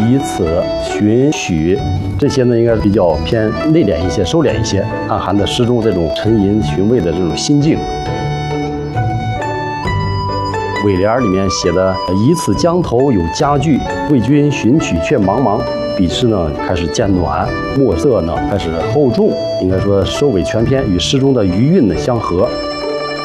以此寻许，这些呢应该比较偏内敛一些、收敛一些，暗含的诗中这种沉吟寻味的这种心境。尾联里面写的“以此江头有佳句，为君寻曲却茫茫”，笔势呢开始渐暖，墨色呢开始厚重，应该说收尾全篇与诗中的余韵呢相合。